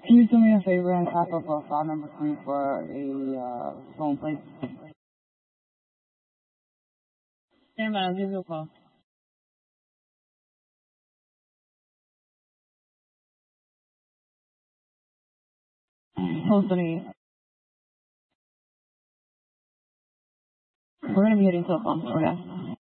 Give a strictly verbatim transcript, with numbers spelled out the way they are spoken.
Can you do me a favor and tap up a file number three for a uh, phone, please? Stand by, I'll give you a call. Hopefully, we're gonna be heading to a phone, okay?